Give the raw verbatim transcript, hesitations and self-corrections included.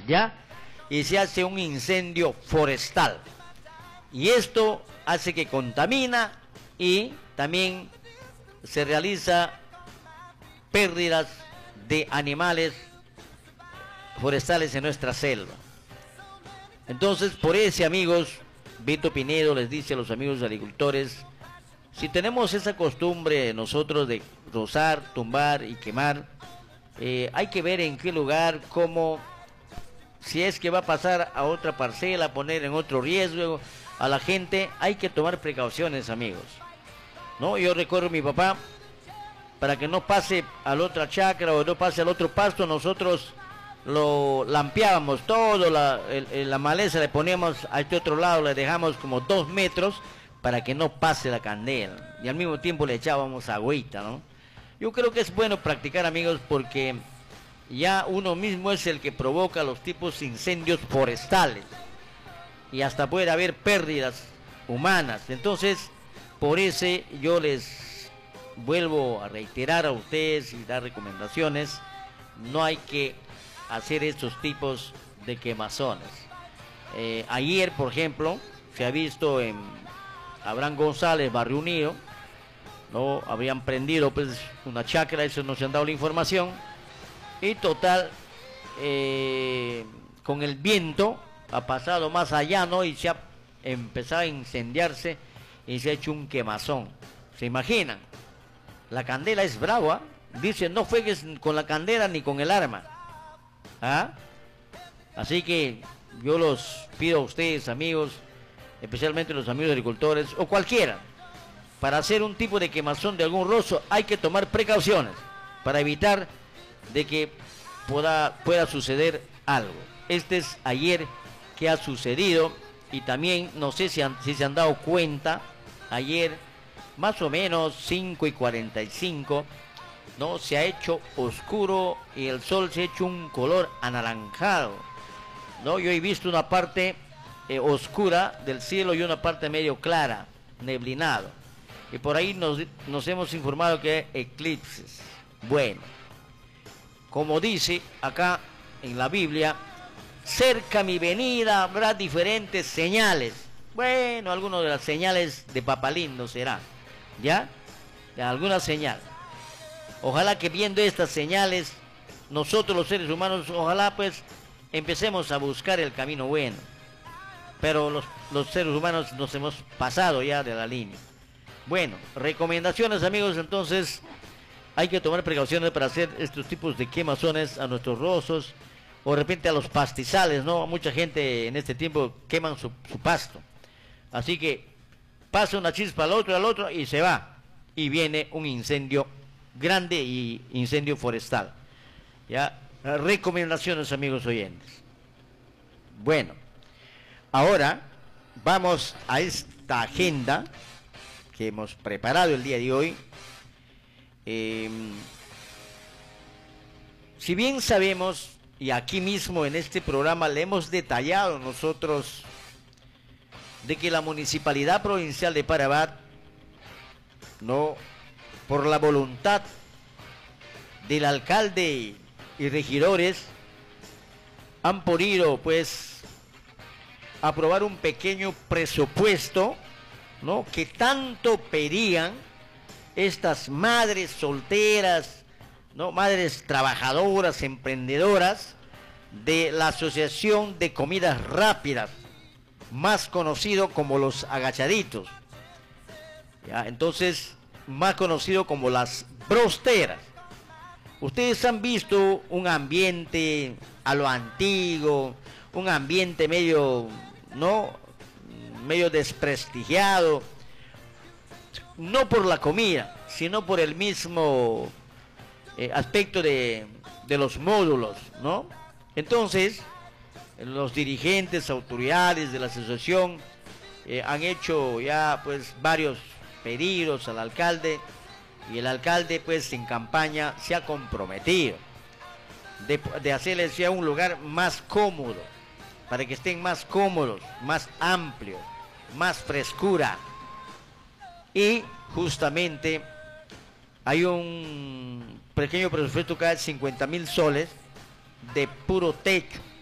¿ya? Y se hace un incendio forestal. Y esto hace que contamina y también se realiza pérdidas de animales forestales en nuestra selva. Entonces, por eso, amigos, Vito Pinedo les dice a los amigos agricultores, si tenemos esa costumbre nosotros de rozar, tumbar y quemar, eh, hay que ver en qué lugar, cómo, si es que va a pasar a otra parcela, poner en otro riesgo a la gente, hay que tomar precauciones, amigos. ¿No? Yo recuerdo a mi papá, para que no pase a la otra chacra o no pase al otro pasto, nosotros lo lampeábamos todo, la, el, la maleza le poníamos a este otro lado, le dejamos como dos metros para que no pase la candela, y al mismo tiempo le echábamos agüita, ¿no? Yo creo que es bueno practicar, amigos, porque ya uno mismo es el que provoca los tipos de incendios forestales y hasta puede haber pérdidas humanas. Entonces, por eso yo les vuelvo a reiterar a ustedes y dar recomendaciones, no hay que hacer estos tipos de quemazones. Eh, ayer, por ejemplo, se ha visto en Abraham González, Barrio Unido, ¿no? Habían prendido pues una chacra, eso nos han dado la información, y total, eh, con el viento ha pasado más allá, ¿no? Y se ha empezado a incendiarse y se ha hecho un quemazón. ¿Se imaginan? La candela es brava, dicen no juegues con la candela ni con el arma. ¿Ah? Así que yo los pido a ustedes, amigos, especialmente los amigos agricultores o cualquiera, para hacer un tipo de quemazón de algún rozo hay que tomar precauciones para evitar de que pueda, pueda suceder algo. Este es ayer que ha sucedido, y también no sé si, han, si se han dado cuenta, ayer más o menos cinco y cuarenta y cinco, ¿no? Se ha hecho oscuro y el sol se ha hecho un color anaranjado, ¿no? Yo he visto una parte eh, oscura del cielo y una parte medio clara, neblinado, y por ahí nos, nos hemos informado que hay eclipses. Bueno, como dice acá en la Biblia, cerca a mi venida habrá diferentes señales. Bueno, algunas de las señales de Papalindo será, ¿ya? ¿Ya? Alguna señal. Ojalá que viendo estas señales, nosotros los seres humanos, ojalá pues empecemos a buscar el camino bueno. Pero los, los seres humanos nos hemos pasado ya de la línea. Bueno, recomendaciones, amigos, entonces hay que tomar precauciones para hacer estos tipos de quemazones a nuestros rozos, o de repente a los pastizales, ¿no? Mucha gente en este tiempo queman su, su pasto. Así que pasa una chispa al otro, al otro y se va. Y viene un incendio grande y incendio forestal. ¿Ya? Recomendaciones, amigos oyentes. Bueno, ahora vamos a esta agenda que hemos preparado el día de hoy. Eh, si bien sabemos, y aquí mismo en este programa le hemos detallado nosotros, de que la Municipalidad Provincial de Parabat, no, por la voluntad del alcalde y regidores, han podido pues aprobar un pequeño presupuesto, ¿no?, que tanto pedían estas madres solteras, ¿no?, madres trabajadoras, emprendedoras de la Asociación de Comidas Rápidas, más conocido como los agachaditos, ¿ya? Entonces, más conocido como las brosteras. Ustedes han visto un ambiente a lo antiguo, un ambiente medio, ¿no?, medio desprestigiado, no por la comida, sino por el mismo eh, aspecto de, de los módulos, ¿no? Entonces, los dirigentes, autoridades de la asociación eh, han hecho ya pues varios pedidos al alcalde, y el alcalde pues en campaña se ha comprometido de, de hacerles ya un lugar más cómodo, para que estén más cómodos, más amplios, más frescura. Y justamente hay un pequeño presupuesto que da cincuenta mil soles de puro techo,